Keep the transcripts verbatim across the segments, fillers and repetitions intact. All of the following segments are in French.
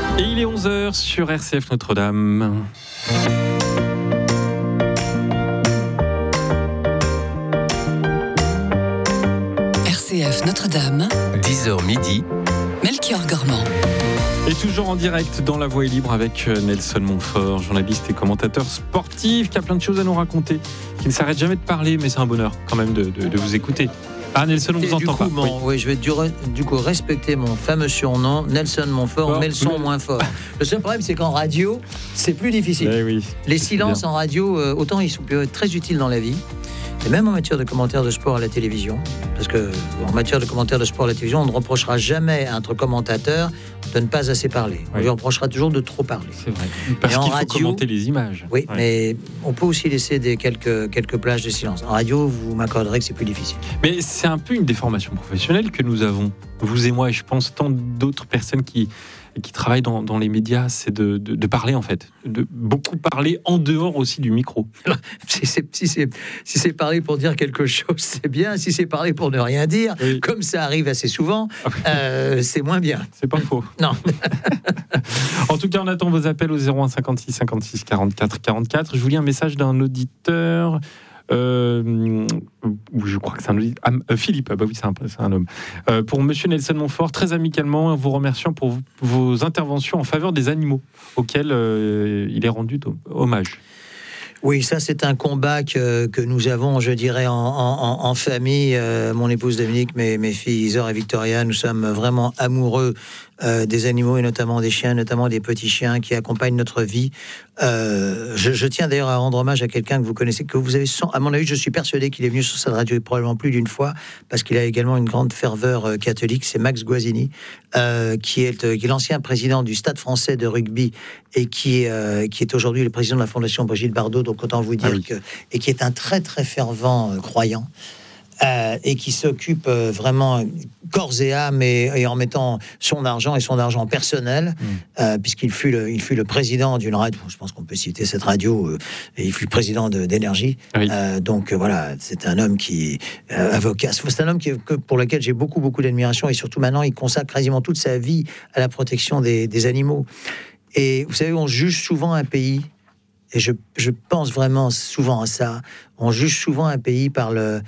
Et il est onze heures sur R C F Notre-Dame. R C F Notre-Dame, dix heures midi, Melchior Gormand. Et toujours en direct dans La Voix est libre avec Nelson Montfort, journaliste et commentateur sportif, qui a plein de choses à nous raconter, qui ne s'arrête jamais de parler, mais c'est un bonheur quand même de, de, de vous écouter. Ah, Nelson, on vous entend coup, pas. Mon, oui. oui, je vais du, du coup respecter mon fameux surnom, Nelson Montfort, Fort, mais le son oui. moins fort. Le seul problème, c'est qu'en radio, c'est plus difficile. Eh oui, Les c'est silences bien. en radio, euh, autant ils sont peuvent être très utiles dans la vie, et même en matière de commentaires de sport à la télévision. Parce que en matière de commentaires de sport à la télévision, on ne reprochera jamais à notre commentateur de ne pas assez parler. On Oui. lui reprochera toujours de trop parler. C'est vrai. Parce Et en qu'il faut radio- commenter les images. Oui, Ouais. mais on peut aussi laisser des quelques, quelques plages de silence. En radio, vous m'accorderez que c'est plus difficile. Mais c'est un peu une déformation professionnelle que nous avons, vous et moi, et je pense tant d'autres personnes qui, qui travaillent dans, dans les médias, c'est de, de, de parler en fait, de beaucoup parler en dehors aussi du micro. Si c'est, si, c'est, si c'est parler pour dire quelque chose, c'est bien. Si c'est parler pour ne rien dire, Oui. comme ça arrive assez souvent, Ah oui. euh, c'est moins bien. C'est pas faux. Non. En tout cas, on attend vos appels au zéro un cinquante-six cinquante-six quarante-quatre quarante-quatre. Je vous lis un message d'un auditeur. Euh, je crois que c'est un auditeur. Ah, euh, Philippe, ah bah oui, c'est un, c'est un homme. Euh, pour Monsieur Nelson Montfort, très amicalement, vous remercions pour v- vos interventions en faveur des animaux, auxquels euh, il est rendu do- hommage. Oui, ça c'est un combat que, que nous avons, je dirais, en, en, en famille. Euh, mon épouse Dominique, mes, mes filles Isor et Victoria, nous sommes vraiment amoureux euh, des animaux et notamment des chiens, notamment des petits chiens qui accompagnent notre vie. Euh, je, je tiens d'ailleurs à rendre hommage à quelqu'un que vous connaissez, que vous avez sans, à mon avis, je suis persuadé qu'il est venu sur cette radio probablement plus d'une fois parce qu'il a également une grande ferveur euh, catholique. C'est Max Guazzini, euh, qui est, euh, qui est l'ancien président du Stade français de rugby et qui est, euh, qui est aujourd'hui le président de la Fondation Brigitte Bardot. Donc autant vous dire Ah oui. que et qui est un très très fervent euh, croyant. Euh, et qui s'occupe euh, vraiment corps et âme et, et en mettant son argent et son argent personnel, Mmh. euh, puisqu'il fut le, il fut le président d'une radio, je pense qu'on peut citer cette radio, euh, et il fut le président de, d'Énergie. Oui. Euh, donc euh, voilà, c'est un homme qui euh, avocat, c'est un homme qui, que, pour lequel j'ai beaucoup beaucoup d'admiration et surtout maintenant il consacre quasiment toute sa vie à la protection des, des animaux. Et vous savez, on juge souvent un pays. Et je, je pense vraiment souvent à ça. On juge souvent un pays par le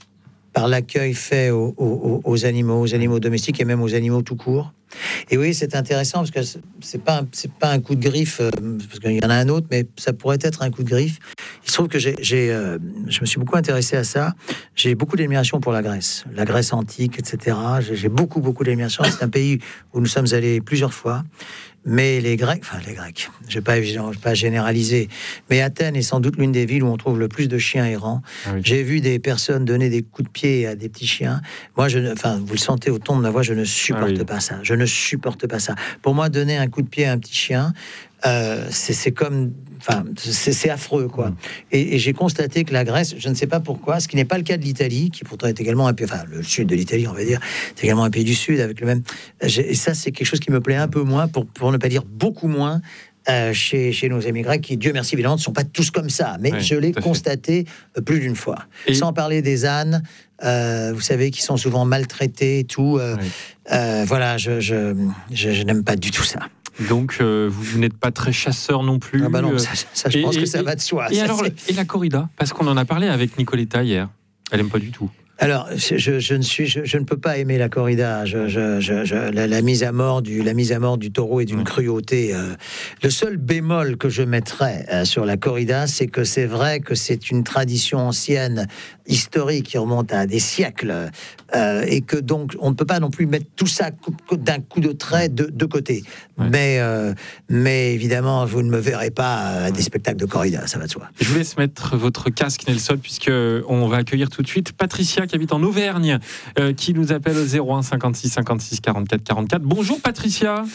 par l'accueil fait aux, aux, aux animaux, aux animaux domestiques et même aux animaux tout court. Et oui, c'est intéressant parce que c'est pas un, c'est pas un coup de griffe, euh, parce qu'il y en a un autre, mais ça pourrait être un coup de griffe. Il se trouve que j'ai, j'ai euh, je me suis beaucoup intéressé à ça. J'ai beaucoup d'admiration pour la Grèce, la Grèce antique, et cetera. J'ai, j'ai beaucoup, beaucoup d'admiration. C'est un pays où nous sommes allés plusieurs fois. Mais les Grecs, enfin les Grecs, je ne vais pas, je vais pas généraliser, mais Athènes est sans doute l'une des villes où on trouve le plus de chiens errants. Ah oui. J'ai vu des personnes donner des coups de pied à des petits chiens. Moi, je, ne- enfin, vous le sentez au ton de ma voix, je ne supporte Ah oui. pas ça. Je ne supporte pas ça. Pour moi, donner un coup de pied à un petit chien, euh, c'est, c'est comme, enfin, c'est, c'est affreux, quoi. Mm. Et, et j'ai constaté que la Grèce, je ne sais pas pourquoi, ce qui n'est pas le cas de l'Italie, qui pourtant est également un pays, enfin, le sud de l'Italie, on va dire, c'est également un pays du sud avec le même. j'ai- Et ça, c'est quelque chose qui me plaît un peu moins, pour, pour ne pas dire beaucoup moins. euh, chez, chez nos amis grecs, qui, Dieu merci, évidemment, ne sont pas tous comme ça, mais Ouais, je l'ai tout à fait. constaté euh, plus d'une fois. Et- Sans parler des ânes, euh, vous savez, qui sont souvent maltraités et tout. euh, Ouais. euh, voilà, je, je, je, je n'aime pas du tout ça. Donc, euh, vous n'êtes pas très chasseur non plus. Ah bah non, euh, ça, ça, je et- pense et- que ça et- va de soi. Et Ça, alors, c'est- et la corrida? Parce qu'on en a parlé avec Nicoletta hier. Elle aime pas du tout. Alors, je, je- je ne suis, je, je ne peux pas aimer la corrida. Je, je, je, je- la, la mise à mort du, la mise à mort du taureau est d'une Ouais. cruauté. euh. Le seul bémol que je mettrais euh, sur la corrida, c'est que c'est vrai que c'est une tradition ancienne, historique, qui remonte à des siècles, euh, et que donc on ne peut pas non plus mettre tout ça cou- cou- d'un coup de trait de, de côté. Ouais. Mais, euh, mais évidemment, vous ne me verrez pas euh, à des spectacles de corrida, ça va de soi. Je vous laisse mettre votre casque, Nelson, puisque on va accueillir tout de suite Patricia, qui habite en Auvergne, euh, qui nous appelle au zéro un cinquante-six cinquante-six quarante-quatre quarante-quatre. Bonjour Patricia.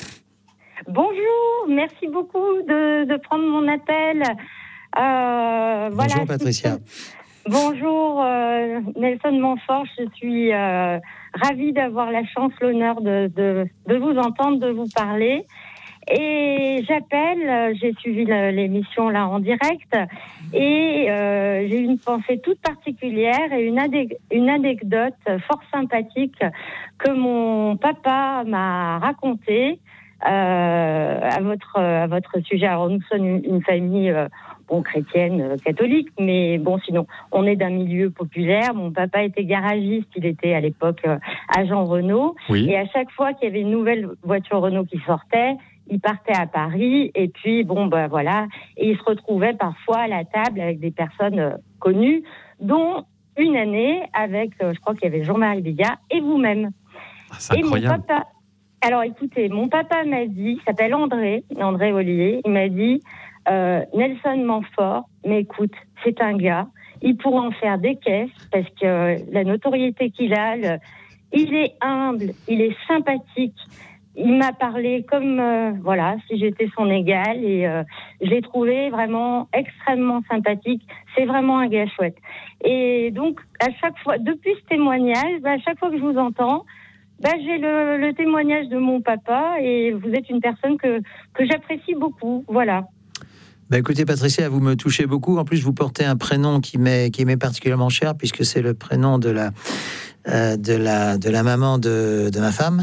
Bonjour, merci beaucoup de, de prendre mon appel. Euh, Bonjour voilà, Patricia. Bonjour euh, Nelson Montfort, je suis euh, ravie d'avoir la chance, l'honneur de, de, de vous entendre, de vous parler. Et j'appelle, euh, j'ai suivi la- l'émission là en direct et euh, j'ai une pensée toute particulière et une, adé- une anecdote fort sympathique que mon papa m'a racontée. Euh, à votre à votre sujet, alors nous sommes une, une famille euh, bon chrétienne, euh, catholique, mais bon sinon on est d'un milieu populaire. Mon papa était garagiste, il était à l'époque euh, agent Renault, Oui. et à chaque fois qu'il y avait une nouvelle voiture Renault qui sortait, il partait à Paris, et puis bon ben voilà, et il se retrouvait parfois à la table avec des personnes euh, connues, dont une année avec, euh, je crois qu'il y avait Jean-Marie Bigard et vous-même. Ah, c'est Et mon incroyable. papa. Alors écoutez, mon papa m'a dit, il s'appelle André, André Ollier, il m'a dit, euh, Nelson Montfort, mais écoute, c'est un gars, il pourra en faire des caisses, parce que euh, la notoriété qu'il a, le, il est humble, il est sympathique, il m'a parlé comme, euh, voilà, si j'étais son égal, et euh, je l'ai trouvé vraiment extrêmement sympathique, c'est vraiment un gars chouette. Et donc, à chaque fois, depuis ce témoignage, à chaque fois que je vous entends, bah, j'ai le, le témoignage de mon papa, et vous êtes une personne que, que j'apprécie beaucoup, voilà. Bah écoutez Patricia, vous me touchez beaucoup. En plus, vous portez un prénom qui m'est, qui m'est particulièrement cher, puisque c'est le prénom de la, euh, de la, de la maman de, de ma femme.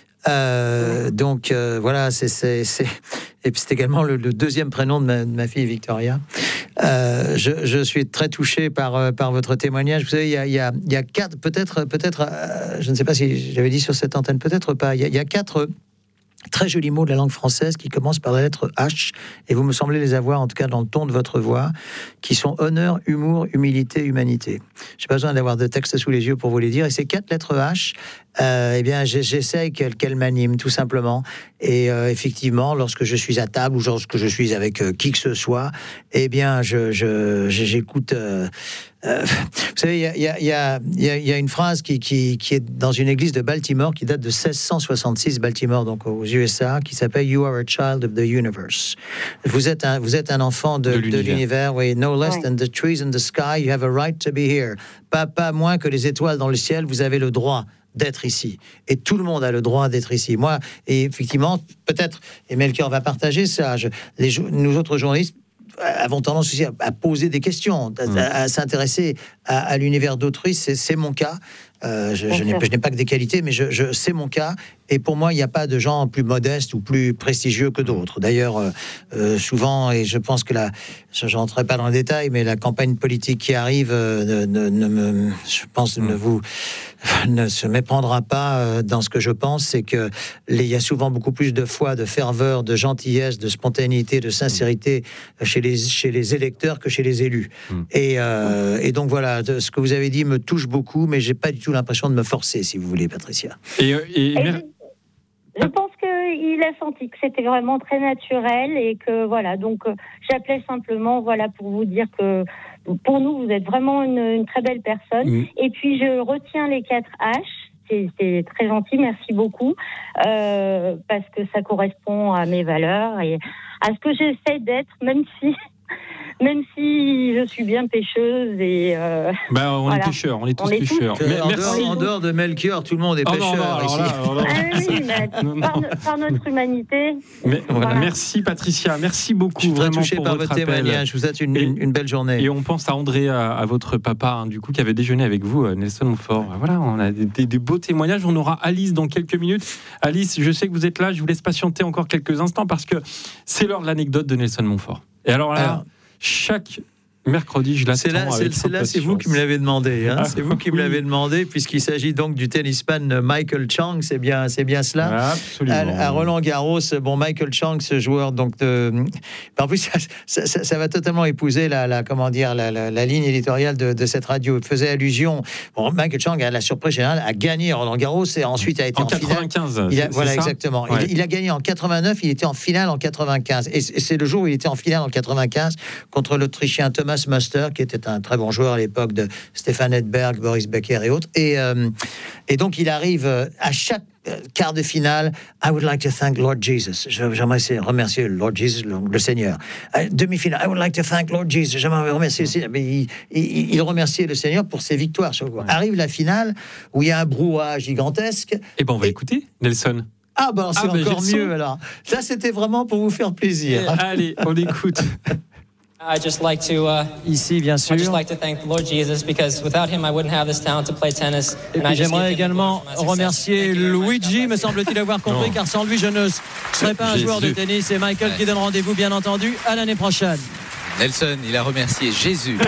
Euh, donc euh, voilà, c'est, c'est, c'est... et puis c'est également le, le deuxième prénom de ma, de ma fille Victoria. Euh, je, je suis très touché par, par votre témoignage. Vous savez, il y a, il y a, il y a quatre, peut-être, peut-être, euh, je ne sais pas si j'avais dit sur cette antenne, peut-être pas, il y a, il y a quatre très jolis mots de la langue française qui commencent par la lettre H, et vous me semblez les avoir, en tout cas dans le ton de votre voix, qui sont honneur, humour, humilité, humanité. J'ai pas besoin d'avoir de texte sous les yeux pour vous les dire, et ces quatre lettres H, euh, eh bien, j'essaie qu'elles, qu'elles m'animent, tout simplement. Et euh, effectivement, lorsque je suis à table, ou lorsque je suis avec euh, qui que ce soit, eh bien, je, je, j'écoute... Euh, Euh, vous savez, il y a, y, a, y, a, y a une phrase qui, qui, qui est dans une église de Baltimore, qui date de seize cent soixante-six, Baltimore, donc aux U S A, qui s'appelle « You are a child of the universe ». Vous êtes un, vous êtes un enfant de, de l'univers. De l'univers, oui. « No less ouais. than the trees in the sky, you have a right to be here ». Pas, pas moins que les étoiles dans le ciel, vous avez le droit d'être ici. Et tout le monde a le droit d'être ici. Moi, et effectivement, peut-être, et Melchior va partager ça, je, les, nous autres journalistes, avons tendance aussi à, à poser des questions, à, mmh. à, à s'intéresser à, à l'univers d'autrui. C'est, c'est mon cas. Euh, je, je, n'ai, je n'ai pas que des qualités, mais je, je, c'est mon cas. Et pour moi, il n'y a pas de gens plus modestes ou plus prestigieux que d'autres. D'ailleurs, euh, euh, souvent, et je pense que la, je n'entrerai pas dans le détail, mais la campagne politique qui arrive, euh, ne, ne me, je pense, mmh. ne vous, ne se méprendra pas dans ce que je pense. C'est que les, il y a souvent beaucoup plus de foi, de ferveur, de gentillesse, de spontanéité, de sincérité mmh. chez les chez les électeurs que chez les élus. Mmh. Et, euh, et donc voilà, ce que vous avez dit me touche beaucoup, mais j'ai pas du tout l'impression de me forcer, si vous voulez, Patricia. Et, et, et... et je pense qu'il a senti que c'était vraiment très naturel, et que voilà, donc euh, j'appelais simplement voilà pour vous dire que pour nous vous êtes vraiment une, une très belle personne. Mmh. Et puis je retiens les quatre H. C'est, c'est très gentil, merci beaucoup, euh, parce que ça correspond à mes valeurs et à ce que j'essaie d'être, même si, même si je suis bien pêcheuse et. Euh, ben, on voilà. est pêcheurs, on est tous on est pêcheurs. Tous... Mais, en, merci. Dehors, en dehors de Melchior, tout le monde est oh, pêcheur. Non, non, ici. Là, alors là, ah, oui, mais non, par, non. par notre humanité. Mais, voilà. Merci Patricia, merci beaucoup. Je suis vraiment touché pour par votre votre témoignage. Je vous souhaite une, et, une, une belle journée. Et on pense à André, à, à votre papa, hein, du coup, qui avait déjeuné avec vous, Nelson Montfort. Voilà, on a des, des, des beaux témoignages. On aura Alice dans quelques minutes. Alice, je sais que vous êtes là. Je vous laisse patienter encore quelques instants parce que c'est l'heure de l'anecdote de Nelson Montfort. Et alors là, alors, chaque mercredi, je l'attends. C'est là, c'est, c'est là, c'est vous qui me l'avez demandé. Hein. Ah, c'est vous qui oui. me l'avez demandé, puisqu'il s'agit donc du tennisman Michael Chang. C'est bien, c'est bien cela. Absolument. À, à Roland Garros, bon, Michael Chang, ce joueur, donc de, en plus, ça, ça, ça, ça va totalement épouser la, la comment dire, la, la, la ligne éditoriale de, de cette radio. Il faisait allusion. Bon, Michael Chang, à la surprise générale, a gagné Roland Garros et ensuite a été en, en quatre-vingt-quinze. Finale. Il a, voilà, ça exactement. Ouais. Il, il a gagné en quatre-vingt-neuf. Il était en finale en quatre-vingt-quinze. Et c'est le jour où il était en finale en quatre-vingt-quinze contre l'Autrichien Thomas Muster, qui était un très bon joueur à l'époque de Stefan Edberg, Boris Becker et autres. Et, euh, et donc, il arrive à chaque quart de finale. I would like to thank Lord Jesus. J'aimerais remercier Lord Jesus, le, le Seigneur. Demi-finale. I would like to thank Lord Jesus. J'aimerais remercier le Seigneur. Mais il, il, il remerciait le Seigneur pour ses victoires. Ouais. Arrive la finale où il y a un brouhaha gigantesque. Et ben, on va et... écouter Nelson. Ah ben, c'est ah, encore mieux alors. Ça, c'était vraiment pour vous faire plaisir. Et, allez, on écoute. I just like to, uh, Ici, bien sûr. I just like to thank the Lord Jesus because without him I wouldn't have this talent to play tennis. Et puis j'aimerais également remercier Luigi, me semble-t-il avoir compris, Non. car sans lui je ne serais pas un Jésus. joueur de tennis. Et Michael Ouais. qui donne rendez-vous, bien entendu, à l'année prochaine. Nelson, il a remercié Jésus.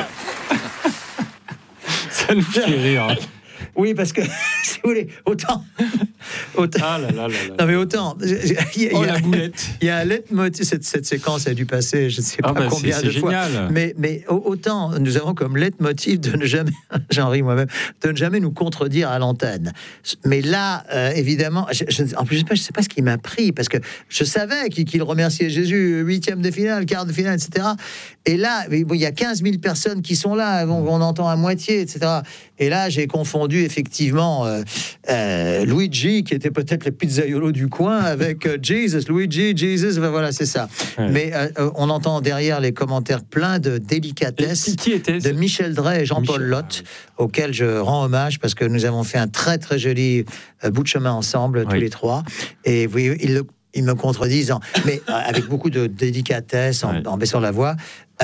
Ça nous fait rire. Oui, parce que, si vous voulez, autant... autant Ah là là là là. non, mais autant... Il y a, Oh il y a- la boulette. il y a un leitmotiv, cette, cette séquence a dû passer, je ne sais Ah pas bah, combien c'est- de c'est fois. génial. Mais, mais au- autant nous avons comme leitmotiv de ne jamais, j'en ris moi-même, de ne jamais nous contredire à l'antenne. Mais là, euh, évidemment, je, je- en plus, je ne sais, pas- je sais pas ce qui m'a pris, parce que je savais qu'il, qu'il remerciait Jésus, huitième de finale, quart de finale, et cetera. Et là, mais bon, il y a quinze mille personnes qui sont là, on, on entend à moitié, et cetera. Et là, j'ai confondu effectivement euh, euh, Luigi, qui était peut-être le pizzaiolo du coin, avec euh, Jesus, Luigi, Jesus, ben voilà, c'est ça. Ouais. Mais euh, euh, on entend derrière les commentaires pleins de Et délicatesse qui, qui était de Michel Drey et Jean-Paul Michel- Lotte, auxquels je rends hommage parce que nous avons fait un très très joli euh, bout de chemin ensemble, tous Oui. les trois. Et vous voyez, ils, le- ils me contredisent, en- mais euh, avec beaucoup de délicatesse, en, Ouais. en baissant la voix.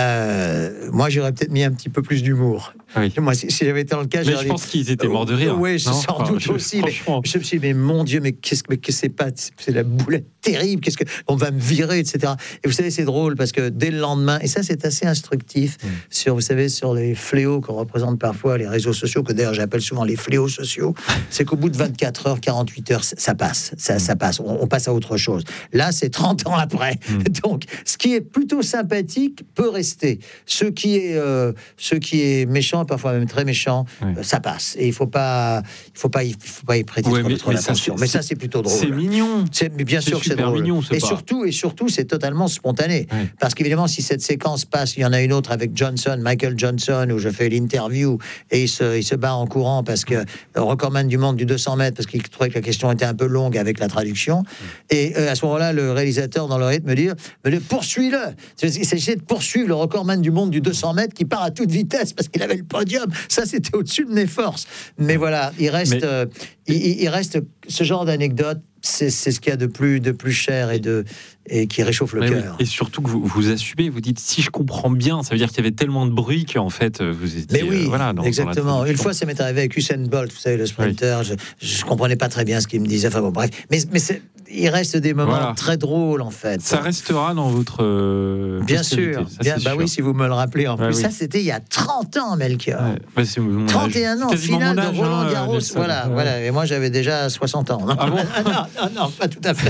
Euh, moi, j'aurais peut-être mis un petit peu plus d'humour. Oui. Moi, si, si j'avais été dans le cas, Mais j'aurais je dit- pense qu'ils étaient morts de rire. Oui, je Non sans Enfin, doute je- aussi. Mais franchement. je me suis dit, mais mon Dieu, mais qu'est-ce que, mais que c'est pas, c'est la boulette terrible. Qu'est-ce que on va me virer, et cetera. Et vous savez, c'est drôle parce que dès le lendemain, et ça, c'est assez instructif Mm. sur, vous savez, sur les fléaux qu'on représente parfois les réseaux sociaux, que d'ailleurs j'appelle souvent les fléaux sociaux. C'est qu'au bout de vingt-quatre heures, quarante-huit heures, ça ça passe, ça, ça passe. On, on passe à autre chose. Là, c'est trente ans après. Mm. Donc, ce qui est plutôt sympathique peut rester. Ce qui est, euh, ce qui est méchant, parfois même très méchant, Ouais. euh, ça passe. Et il faut pas, il faut pas, y- il faut pas y prêter Ouais, trop, mais- trop mais ça, d'attention. c'est- Mais ça, c'est plutôt drôle. C'est mignon. C'est, mais bien C'est sûr que c'est super drôle. mignon, c'est et pas- surtout, et surtout, c'est totalement spontané. Ouais. Parce qu'évidemment, si cette séquence passe, il y en a une autre avec Johnson, Michael Johnson, où je fais l'interview et il se, il se bat en courant parce que le recordman du monde du deux cents mètres, parce qu'il trouvait que la question était un peu longue avec la traduction. Et euh, à ce moment-là, le réalisateur, dans l'oreillette, me dit, me dit poursuis-le. Il s'agissait de poursuivre le recordman du monde du deux cents mètres qui part à toute vitesse parce qu'il avait le podium. Ça, c'était au-dessus de mes forces. Mais voilà, il reste, Mais- euh, il, il- il reste ce genre d'anecdote. C'est, c'est ce qu'il y a de plus, de plus cher et, de, et qui réchauffe le Ouais, oui. cœur. Et surtout que vous, vous assumez, vous dites si je comprends bien, ça veut dire qu'il y avait tellement de bruit qu'en fait vous étiez. Mais oui, euh, voilà, dans- dans la exactement. Une traduction. fois, ça m'est arrivé avec Usain Bolt, vous savez, le sprinter. Je, je comprenais pas très bien ce qu'il me disait. Enfin bon, bref. Mais, mais c'est, il reste des moments Voilà. très drôles, en fait. Ça restera dans votre. euh, Bien postérité, sûr. ça, Bien, c'est bah sûr. oui, si vous me le rappelez. En Bah plus, oui. ça, c'était il y a trente ans, Melchior. Ouais. Bah, c'est mon âge. trente et un ans, Quasiment finale mon âge, de Roland hein, Garros. Nelson. voilà, Ouais. voilà. Et moi, j'avais déjà soixante ans. Non, Ah bon non, non, non, pas tout à fait.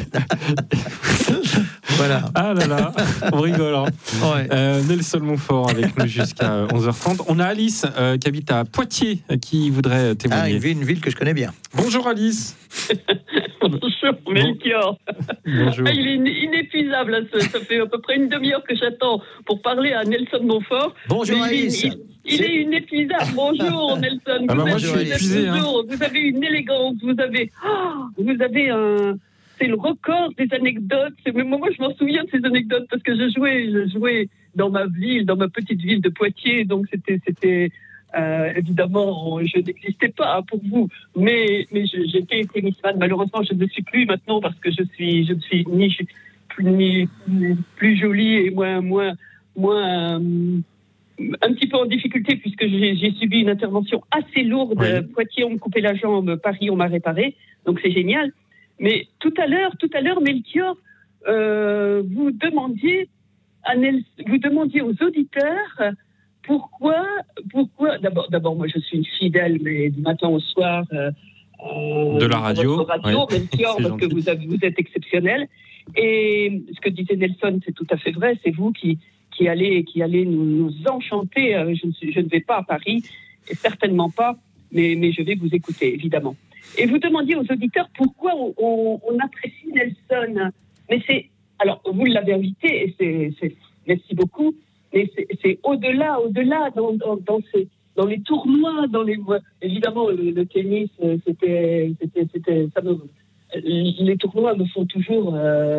Voilà. Ah là là, on rigole. Hein. Ouais. Euh, Nelson Montfort avec nous jusqu'à onze heures trente. On a Alice euh, qui habite à Poitiers euh, qui voudrait Ah, témoigner. une ville, une ville que je connais bien. Bonjour Alice. Bonjour, Melchior. Bonjour. Ah, il est in- inépuisable. Là. Ça, ça fait à peu près une demi-heure que j'attends pour parler à Nelson Montfort. Bonjour Mais il, Alice. il- il est inépuisable. Bonjour, Nelson. Ah bah vous, moi, êtes, je vous suis êtes épuisé, hein. toujours- vous avez une élégance. Vous avez, ah, vous avez un. C'est le record des anecdotes. C'est, mais moi, je m'en souviens de ces anecdotes parce que je jouais, je jouais dans ma ville, dans ma petite ville de Poitiers. Donc c'était, c'était. Euh, évidemment, je n'existais pas pour vous, mais, mais je, j'étais tennisman. Malheureusement, je ne suis plus maintenant parce que je suis, je ne suis ni plus, ni, ni plus jolie et moins, moins, moins, euh, un petit peu en difficulté puisque j'ai, j'ai subi une intervention assez lourde. Oui. Poitiers, on me coupait la jambe. Paris, on m'a réparé. Donc c'est génial. Mais tout à l'heure, tout à l'heure, Melchior, euh, vous demandiez, à Nel- vous demandiez aux auditeurs. Pourquoi, pourquoi d'abord, d'abord, moi je suis une fidèle, mais du matin au soir euh, euh, De la radio, votre radio, ouais. Melchior, C'est parce que gentil. vous, avez, vous êtes exceptionnel. Et ce que disait Nelson, c'est tout à fait vrai. C'est vous qui qui allez qui allez nous, nous enchanter. Euh, Je ne, suis, je ne vais pas à Paris, et certainement pas, mais mais je vais vous écouter évidemment. Et vous demandiez aux auditeurs pourquoi on, on, on apprécie Nelson. Mais c'est alors vous l'avez invité et c'est, c'est merci beaucoup. Mais c'est, c'est au-delà, au-delà dans, dans, dans, ces, dans les tournois, dans les évidemment le, le tennis, c'était, c'était, c'était ça me, les tournois me font toujours, euh,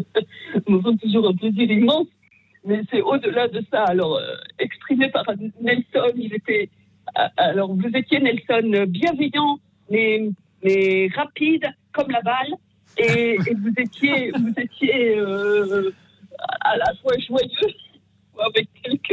me font toujours un plaisir immense. Mais c'est au-delà de ça. Alors euh, exprimé par Nelson, il était, alors vous étiez Nelson bienveillant, mais mais rapide comme la balle, et, et vous étiez, vous étiez euh, à la fois joyeux. Avec quelques,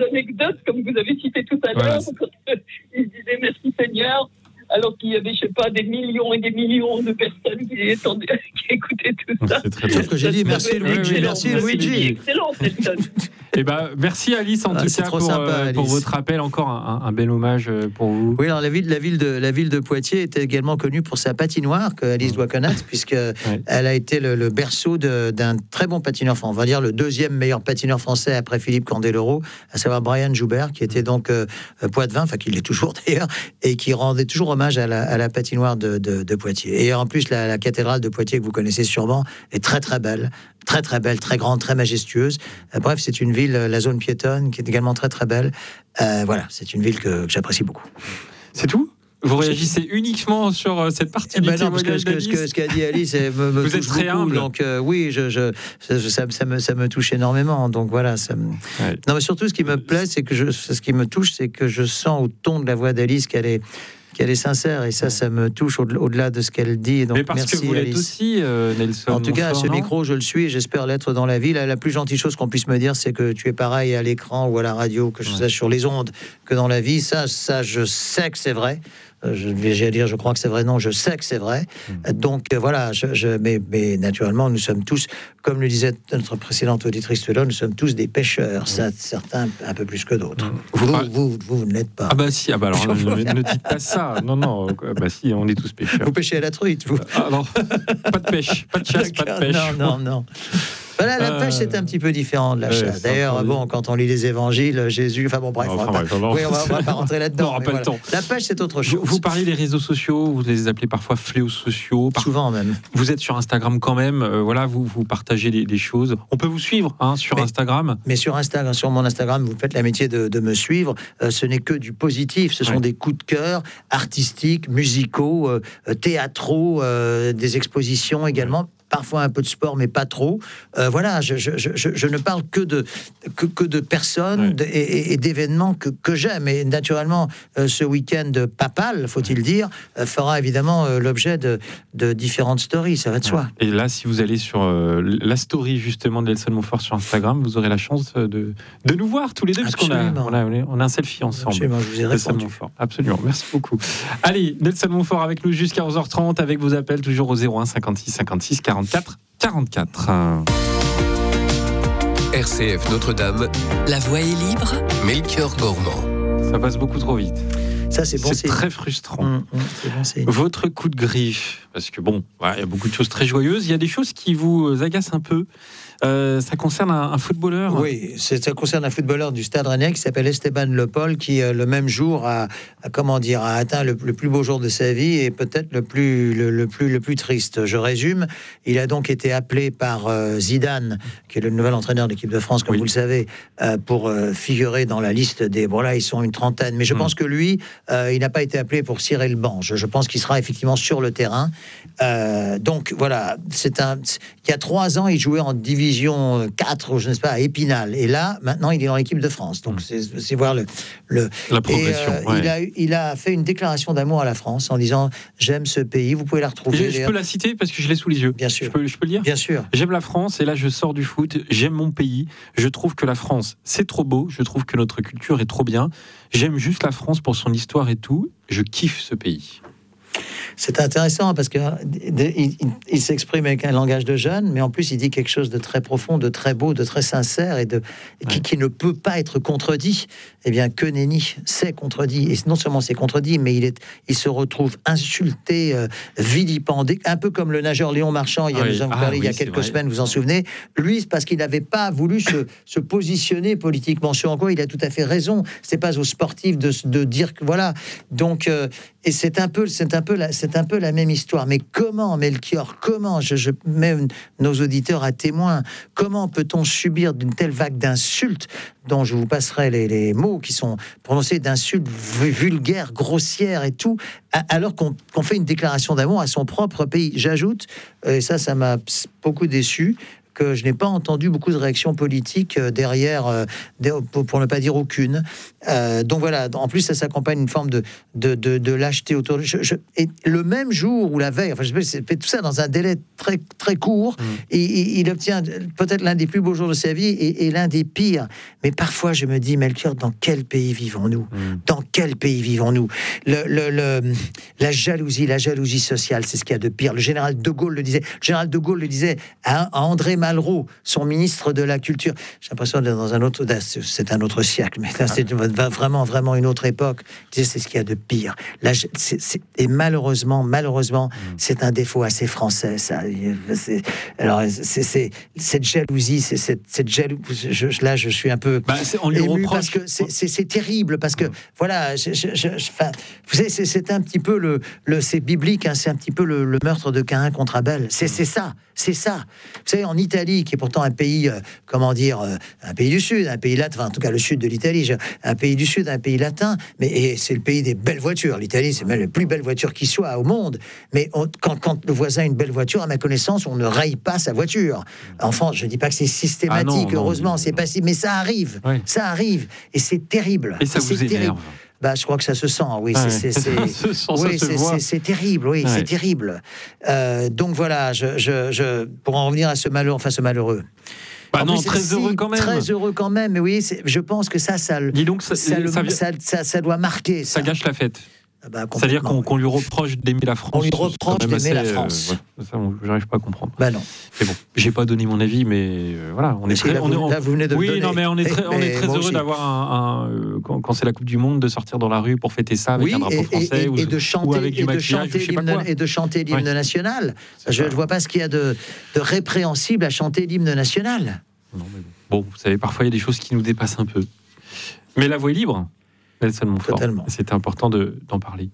anecdotes, comme vous avez cité tout à Voilà. l'heure, quand il disait merci Seigneur, alors qu'il y avait, je sais pas, des millions et des millions de personnes qui, étendaient, qui écoutaient tout ça. C'est très Sauf bien. que j'ai dit merci Oui, oui, Luigi, oui, merci oui, Luigi. Excellent, Nelson. Eh ben, merci Alice en Ah, tout c'est cas trop pour, sympa, euh, pour Alice. votre appel. Encore un, un bel hommage euh, pour vous. Oui, alors la ville, la ville de la ville de Poitiers était également connue pour sa patinoire que Alice doit connaître, puisque elle a été le, le berceau de- d'un très bon patineur, enfin, on va dire le deuxième meilleur patineur français après Philippe Candeloro, à savoir Brian Joubert, qui était donc euh, poitevin, enfin qui l'est toujours d'ailleurs, et qui rendait toujours hommage à la, à la patinoire de, de- de Poitiers. Et en plus, la, la cathédrale de Poitiers que vous connaissez sûrement est très très belle, très très belle, très grande, très majestueuse. Euh, bref, c'est une ville, euh, la zone piétonne, qui est également très très belle. Euh, voilà, c'est une ville que, que j'apprécie beaucoup. C'est tout? Vous réagissez uniquement sur euh, cette partie Eh du ben non, parce que témoignage ce que- ce que- d'Alice. ce qu'a dit Alice eh, me, me Vous touche êtes très beaucoup, humble. donc euh, oui, je, je, ça, ça- ça me, ça me touche énormément. Donc voilà, ça me... Ouais. Non, mais surtout, ce qui me plaît, c'est que je, ce qui me touche, c'est que je sens au ton de la voix d'Alice qu'elle est, qu'elle est sincère, et ça, ça me touche au- au-delà de ce qu'elle dit. Et donc, Mais parce merci, que vous l'êtes Alice. aussi, euh, Nelson. En tout cas, à ce Montfort, non? micro, je le suis et j'espère l'être dans la vie. La, la plus gentille chose qu'on puisse me dire, c'est que tu es pareil à l'écran ou à la radio, que je Ouais. sache sur les ondes, que dans la vie. Ça, ça, je sais que c'est vrai. Euh, Je vais dire, je crois que c'est vrai. Non, je sais que c'est vrai. Mmh. Donc euh, voilà. Je, je- mais, mais naturellement, nous sommes tous, comme le disait notre précédente auditrice tout à l'heure, nous sommes tous des pêcheurs. Ça, certains un peu plus que d'autres. Mmh. Vous, Ah. vous, vous, vous ne l'êtes pas. Ah bah si, ah bah alors ne, ne dites pas ça. Non, non, euh, bah si, on est tous pêcheurs. Vous pêchez à la truite, vous. Ah non, pas de pêche, pas de chasse, pas de pêche. Non, non, non. Voilà, la Euh, pêche, c'est un petit peu différent de la ouais, chasse. c'est D'ailleurs, entendu. bon, quand on lit les évangiles, Jésus, enfin bon, bref, Enfin, on va bref, pas, non. oui, on va, on va pas rentrer là-dedans. On aura mais pas le voilà. temps. La pêche, c'est autre chose. Vous, vous parlez des réseaux sociaux, vous les appelez parfois fléaux sociaux. Par- Souvent même. Vous êtes sur Instagram quand même, euh, voilà, vous, vous partagez des, des choses. On peut vous suivre hein, sur Mais- Instagram. Mais sur Instagram, sur mon Instagram, vous faites l'amitié de, de me suivre. Euh, ce n'est que du positif. Ce sont Ouais. des coups de cœur artistiques, musicaux, euh, euh, théâtraux, euh, des expositions également. Parfois un peu de sport, mais pas trop. Euh, voilà, je, je, je, je ne parle que de, que, que de personnes Ouais. de- et, et- et d'événements que, que j'aime. Et naturellement, euh, ce week-end papal, faut-il dire, euh, fera évidemment euh, l'objet de, de différentes stories, ça va de soi. Et là, si vous allez sur euh, la story justement de Nelson Montfort sur Instagram, vous aurez la chance de, de nous voir tous les deux, parce qu'on a, Absolument. on a, on a un selfie ensemble. Absolument, je vous ai Nelson répondu. Montfort, absolument, merci beaucoup. Allez, Nelson Montfort avec nous jusqu'à onze heures trente, avec vos appels toujours au zéro un cinquante-six cinquante-six quarante-quatre quarante-quatre. R C F Notre-Dame, La voix est libre. Melchior Gormand. Ça passe beaucoup trop vite. Ça, c'est bon C'est signe. très frustrant. Hum, hum, c'est bon signe. Votre coup de griffe, parce que bon, voilà, il y a beaucoup de choses très joyeuses, il y a des choses qui vous agacent un peu. Euh, ça concerne un, un footballeur. Oui, c'est- ça concerne un footballeur du Stade Rennais qui s'appelle Esteban Le Pol, qui euh, le même jour a, a, comment dire, a atteint le, le plus beau jour de sa vie et peut-être le plus, le, le plus, le plus triste. Je résume. Il a donc été appelé par euh, Zidane, qui est le nouvel entraîneur de l'équipe de France, comme Oui. vous le savez, euh, pour euh, figurer dans la liste des. Bon là, ils sont une trentaine, mais je Mm. pense que lui, euh, il n'a pas été appelé pour cirer le banc. Je, je pense qu'il sera effectivement sur le terrain. Euh, donc voilà, c'est un. Il y a trois ans, il jouait en division quatre, je ne sais pas, à Épinal. Et là, maintenant, il est dans l'équipe de France. Donc, c'est c'est voir le. le La et, progression. euh, ouais. il, a, il a fait une déclaration d'amour à la France en disant j'aime ce pays. Vous pouvez la retrouver. Je, je d'ailleurs. peux la citer parce que je l'ai sous les yeux. Bien sûr. Je peux, je peux le dire. Bien sûr. J'aime la France et là je sors du foot, j'aime mon pays, je trouve que la France c'est trop beau, je trouve que notre culture est trop bien, j'aime juste la France pour son histoire et tout, je kiffe ce pays. C'est intéressant parce que de- il, il- il s'exprime avec un langage de jeune, mais en plus il dit quelque chose de très profond, de très beau, de très sincère et de qui, Ouais. qui ne peut pas être contredit. Eh bien, que nenni, c'est contredit. Et non seulement c'est contredit, mais il est, il se retrouve insulté, euh, vilipendé, un peu comme le nageur Léon Marchand. Il y a, Oui. nous en Ah parlé il y a oui, c'est quelques vrai. semaines, vous en souvenez. Lui, c'est parce qu'il n'avait pas voulu se, se positionner politiquement. Sur en quoi il a tout à fait raison. C'est pas aux sportifs de, de dire que voilà. Donc, euh, et c'est un peu, c'est un peu la, c'est un peu la même histoire. Mais comment, Melchior, comment, je, je mets nos auditeurs à témoin, comment peut-on subir d'une telle vague d'insultes dont je vous passerai les, les mots qui sont prononcés, d'insultes vu- vulgaires, grossières et tout, a- alors qu'on qu'on fait une déclaration d'amour à son propre pays. J'ajoute, et ça, ça m'a beaucoup déçu, que je n'ai pas entendu beaucoup de réactions politiques euh, derrière, euh, der- pour, pour ne pas dire aucune. Euh, donc voilà, en plus ça s'accompagne d'une forme de, de, de, de lâcheté autour de... Je, je, et le même jour ou la veille, enfin je sais, fait tout ça dans un délai très, très court, mmh. et, et il obtient peut-être l'un des plus beaux jours de sa vie et, et l'un des pires. Mais parfois je me dis, Melchior, dans quel pays vivons-nous ? mmh. Dans quel pays vivons-nous ? le, le, le, La jalousie, la jalousie sociale, c'est ce qu'il y a de pire. Le général de Gaulle le disait, le général de Gaulle le disait à, à André Malraux, son ministre de la Culture. J'ai l'impression d'être dans un autre... C'est un autre siècle, mais là, c'est vraiment, vraiment une autre époque. Il disait, c'est ce qu'il y a de pire. Là, c'est, c'est, et malheureusement, malheureusement, mmh. c'est un défaut assez français, ça. C'est, alors, c'est, c'est, cette jalousie, c'est cette, cette jalousie... Je, là, je suis un peu bah, on lui ému reproche... parce que c'est, c'est, c'est terrible, parce que, mmh. voilà, je, je, je, enfin, vous savez, c'est, c'est un petit peu le... le c'est biblique, hein, c'est un petit peu le, le meurtre de Caïn contre Abel. C'est, mmh. c'est ça, c'est ça. Vous savez, en Italie, qui est pourtant un pays, euh, comment dire, euh, un pays du Sud, un pays latin, enfin, en tout cas le sud de l'Italie, un pays du Sud, un pays latin, mais et c'est le pays des belles voitures. L'Italie, c'est même la plus belle voiture qui soit au monde. Mais on, quand, quand le voisin a une belle voiture, à ma connaissance, on ne raye pas sa voiture. Enfin, je ne dis pas que c'est systématique, ah non, non, heureusement, non, c'est non. pas si, mais ça arrive, oui. ça arrive, et c'est terrible. Et ça et vous énerve. Bah, je crois que ça se sent, oui, ah c'est, ouais. c'est, c'est, c'est, sent, oui, c'est, c'est, c'est terrible, oui, ouais. c'est terrible. Euh, donc voilà, je, je, je, pour en revenir à ce malheureux, enfin ce malheureux. Bah en non, plus, très si, heureux quand même. Très heureux quand même, mais oui, c'est, je pense que ça, ça, Dis donc, ça, ça, ça, le, ça, ça, ça doit marquer. Ça, ça gâche la fête. Bah, c'est-à-dire qu'on, qu'on lui reproche d'aimer la France. On lui reproche d'aimer assez, la France. Euh, ouais, ça, on, j'arrive pas à comprendre. Bah non. Mais bon, j'ai pas donné mon avis, mais euh, voilà, on est très. Là, on, vous, là, vous venez de oui, le donner. non, mais on est très, mais, on est très heureux aussi. d'avoir un, un euh, quand, quand c'est la Coupe du Monde, de sortir dans la rue pour fêter ça avec oui, un drapeau et, français et, ou, et de chanter, ou avec du et de maquillage, chanter je sais pas l'hymne, quoi. et de chanter l'hymne ouais. national. C'est je ne vois pas ce qu'il y a de, de répréhensible à chanter l'hymne national. Non, mais bon. bon, vous savez, parfois il y a des choses qui nous dépassent un peu. Mais la voix est libre, Nelson Montfort. Totalement. C'était important de, d'en parler.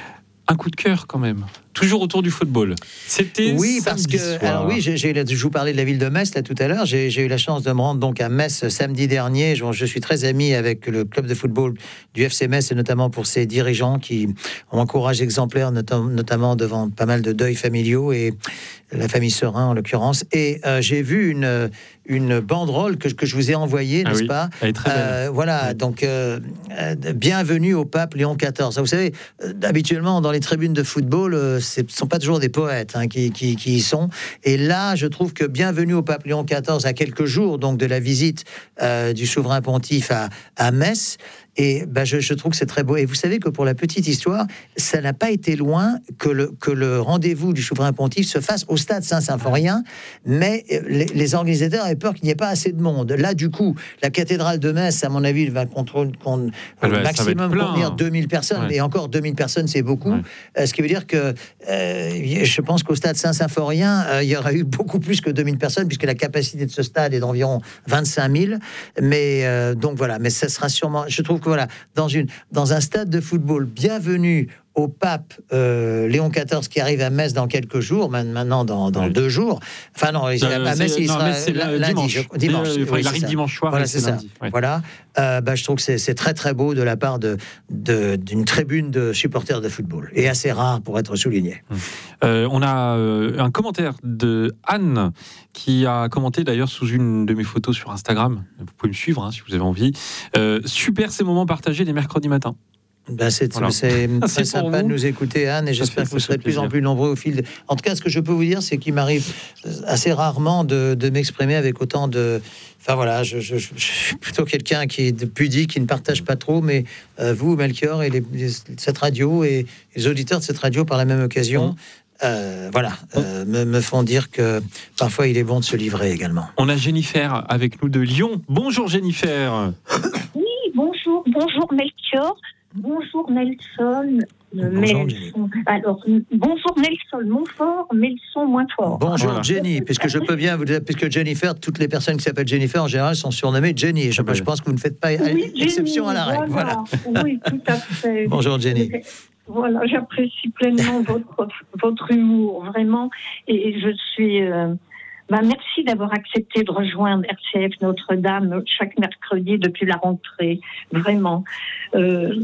Un coup de cœur quand même, toujours autour du football. C'était oui parce que soir. alors oui, j'ai, j'ai, je vous parlais de la ville de Metz là tout à l'heure. J'ai, j'ai eu la chance de me rendre donc à Metz samedi dernier. Je, je suis très ami avec le club de football du F C Metz et notamment pour ses dirigeants qui ont un courage exemplaire, notam- notamment devant pas mal de deuils familiaux et la famille Serin en l'occurrence. Et euh, j'ai vu une une banderole que, que je vous ai envoyée, ah n'est-ce oui, pas elle est très belle. Euh, voilà, oui. donc euh, euh, bienvenue au pape Léon quatorze. Vous savez, euh, habituellement dans les tribunes de football, euh, ce ne sont pas toujours des poètes hein, qui, qui, qui y sont. Et là, je trouve que bienvenue au pape Léon quatorze à quelques jours donc de la visite euh, du souverain pontife à, à Metz. Et ben je, je trouve que c'est très beau. Et vous savez que pour la petite histoire, ça n'a pas été loin que le, que le rendez-vous du souverain pontife se fasse au stade Saint-Symphorien, mais les, les organisateurs avaient peur qu'il n'y ait pas assez de monde. Là, du coup, la cathédrale de Metz, à mon avis, va contrôler con, ah ben, maximum contenir deux mille personnes, ouais. Et encore deux mille personnes, c'est beaucoup. Ouais. Euh, ce qui veut dire que euh, je pense qu'au stade Saint-Symphorien, euh, il y aurait eu beaucoup plus que deux mille personnes, puisque la capacité de ce stade est d'environ vingt-cinq mille. Mais euh, donc voilà, mais ça sera sûrement, je trouve voilà, dans, une, dans un stade de football, bienvenue au pape euh, Léon quatorze qui arrive à Metz dans quelques jours, maintenant dans, dans oui. deux jours. Enfin non, euh, à Metz il sera non, lundi. Dimanche. Je, dimanche. Euh, enfin, oui, il arrive ça. dimanche soir. Voilà, et c'est, c'est ça. Lundi. Ouais. Voilà. Euh, bah, je trouve que c'est, c'est très très beau de la part de, de, d'une tribune de supporters de football et assez rare pour être souligné. Euh, on a euh, un commentaire de Anne qui a commenté d'ailleurs sous une de mes photos sur Instagram. Vous pouvez me suivre hein, si vous avez envie. Euh, super ces moments partagés les mercredis matins. Ben c'est, voilà. c'est très c'est sympa vous. de nous écouter, Anne, et ça j'espère fait, que vous serez de plus en plus nombreux au fil. De... En tout cas, ce que je peux vous dire, c'est qu'il m'arrive assez rarement de, de m'exprimer avec autant de. Enfin voilà, je, je, je suis plutôt quelqu'un qui est pudique, qui ne partage pas trop, mais euh, vous, Melchior, et les, les, cette radio et les auditeurs de cette radio par la même occasion. Mmh. Euh, voilà, euh, me, me font dire que parfois il est bon de se livrer également. On a Jennifer avec nous de Lyon. Bonjour Jennifer. Oui, bonjour, bonjour Melchior. Bonjour Nelson. Bonjour, Nelson. Alors, bonjour Nelson, Montfort, mais le son moins fort. Bonjour voilà. Jenny, puisque je peux bien vous dire, puisque Jennifer, toutes les personnes qui s'appellent Jennifer en général sont surnommées Jenny. Je, je pense que vous ne faites pas oui, exception Jenny, à la règle. Voilà. Voilà. Oui, tout à fait. Bonjour Jenny. Voilà, j'apprécie pleinement votre, votre humour, vraiment. Et je suis... Euh, Bah, merci d'avoir accepté de rejoindre R C F Notre-Dame chaque mercredi depuis la rentrée. Vraiment. Euh,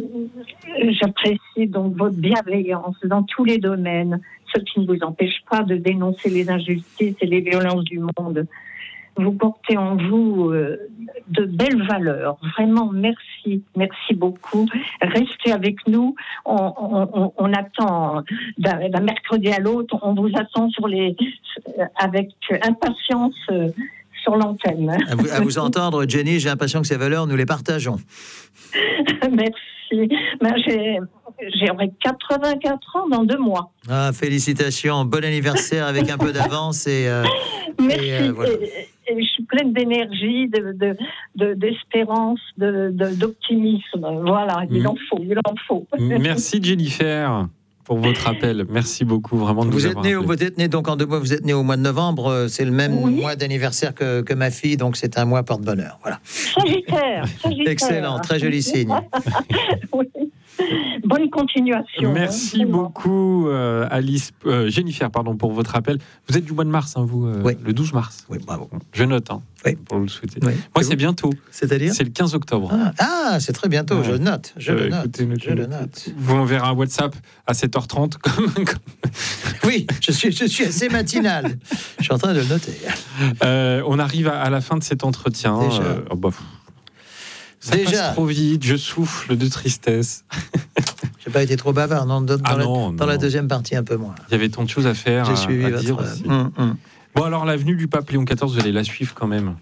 j'apprécie donc votre bienveillance dans tous les domaines, ce qui ne vous empêche pas de dénoncer les injustices et les violences du monde. vous portez en vous euh, de belles valeurs. Vraiment, merci, merci beaucoup. Restez avec nous. On, on, on attend d'un, d'un mercredi à l'autre. On vous attend sur les, avec impatience euh, sur l'antenne. À vous, à vous entendre, Jenny, j'ai l'impression que ces valeurs, nous les partageons. Merci. Ben, j'ai, j'aurai quatre-vingt-quatre ans dans deux mois. Ah, félicitations. Bon anniversaire avec un peu d'avance. Et, euh, merci. Et, euh, voilà. et, et je suis pleine d'énergie, de, de, de, d'espérance, de, de, d'optimisme. Voilà, il mmh. en faut, il en faut. Merci Jennifer pour votre appel. Merci beaucoup, vraiment. De vous, vous êtes né, vous êtes né donc en deux mois. Vous êtes né au mois de novembre. C'est le même oui. mois d'anniversaire que, que ma fille, donc c'est un mois porte-bonheur. Voilà. Sagittaire. Sagittaire. Excellent, très joli signe. Oui. Bonne continuation. Merci hein, beaucoup, euh, Alice, euh, Jennifer, pardon, pour votre appel. Vous êtes du mois de mars, hein, vous, euh, oui. le douze mars. Oui, bravo. Je note, hein, oui. pour vous le souhaiter. Oui. Moi, c'est bientôt. C'est-à-dire ? C'est le quinze octobre. Ah, ah c'est très bientôt. Ouais. Je le note. Je, euh, le, note. Écoutez, je le note. Vous m'enverrez un WhatsApp à sept heures trente. Comme, comme... Oui, je suis, je suis assez matinal. Je suis en train de le noter. Euh, on arrive à, à la fin de cet entretien. Déjà. Euh, oh, bah, ça Déjà. passe trop vite. Je souffle de tristesse. J'ai pas été trop bavard, non, dans, ah la, non, dans non. la deuxième partie un peu moins. Il y avait tant de choses à faire. J'ai à, suivi à votre... dire aussi. Hum, hum. Bon, alors l'avenue du pape Léon quatorze, vous allez la suivre quand même.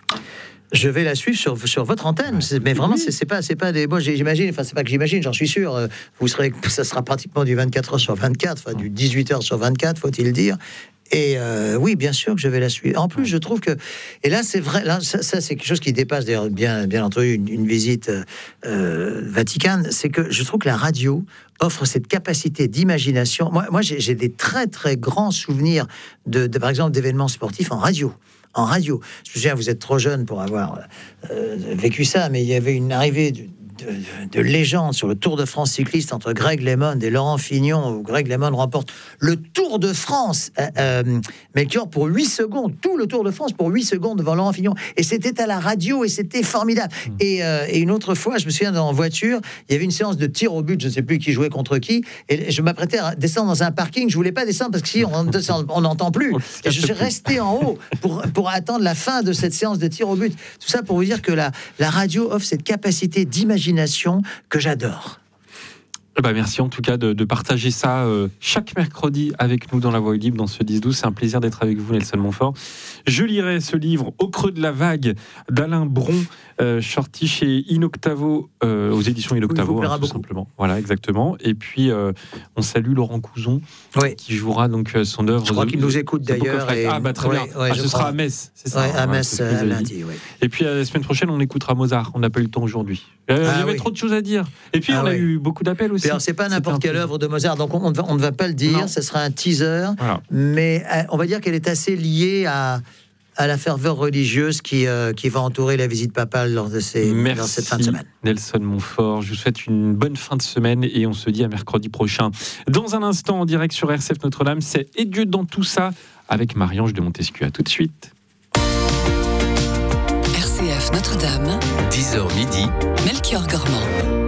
Je vais la suivre sur, sur votre antenne, ouais. mais vraiment, oui. c'est, c'est pas, c'est pas des. Moi, j'imagine, enfin, c'est pas que j'imagine, j'en suis sûr. Vous serez, ça sera pratiquement du vingt-quatre heures sur vingt-quatre, enfin, du dix-huit heures sur vingt-quatre, faut-il dire. Et euh, oui, bien sûr que je vais la suivre. En plus, je trouve que, et là, c'est vrai, là, ça, ça c'est quelque chose qui dépasse d'ailleurs bien, bien entendu une, une visite euh, vaticane. C'est que je trouve que la radio offre cette capacité d'imagination. Moi, moi, j'ai, j'ai des très très grands souvenirs de, de, par exemple, d'événements sportifs en radio. En radio. Je me souviens, vous êtes trop jeune pour avoir euh, vécu ça, mais il y avait une arrivée de, de, de légende sur le Tour de France cycliste entre Greg LeMond et Laurent Fignon, où Greg LeMond remporte le Tour de France, euh, euh, Melchior, pour huit secondes, tout le Tour de France pour huit secondes devant Laurent Fignon. Et c'était à la radio et c'était formidable. Mmh. Et, euh, et une autre fois, je me souviens, en voiture, il y avait une séance de tir au but, je ne sais plus qui jouait contre qui, et je m'apprêtais à descendre dans un parking. Je ne voulais pas descendre parce que si on descend, on n'entend plus. Et je suis resté en haut pour, pour attendre la fin de cette séance de tir au but. Tout ça pour vous dire que la, la radio offre cette capacité d'imagination que j'adore. Bah merci en tout cas de, de partager ça euh, chaque mercredi avec nous dans La Voix est libre, dans ce dix douze. C'est un plaisir d'être avec vous, Nelson Montfort. Je lirai ce livre Au creux de la vague d'Alain Bron, euh, sorti chez Inoctavo, euh, aux éditions Inoctavo, hein, tout beaucoup. simplement. Voilà, exactement. Et puis euh, on salue Laurent Couzon, oui. qui jouera donc son œuvre. Je crois de, qu'il nous écoute d'ailleurs. Et... Ah bah très ouais, bien. Ouais, ah, ce crois. sera à Metz, c'est ça. Ouais, à hein, Metz euh, lundi. Oui. Et puis la semaine prochaine, on écoutera Mozart. On n'a pas eu le temps aujourd'hui. Euh, ah, il y avait oui. trop de choses à dire. Et puis ah, on a oui. eu beaucoup d'appels aussi. Alors, c'est pas n'importe quelle œuvre de Mozart, donc on, on, va, on ne va pas le dire, non. Ce sera un teaser, voilà. mais euh, on va dire qu'elle est assez liée à, à la ferveur religieuse qui, euh, qui va entourer la visite papale lors de, ces, Merci, lors de cette fin de semaine. Nelson Montfort, je vous souhaite une bonne fin de semaine et on se dit à mercredi prochain. Dans un instant, en direct sur R C F Notre-Dame, c'est Et Dieu dans tout ça avec Marie-Ange de Montesquieu. À tout de suite. R C F Notre-Dame, dix heures midi, Melchior Gormand.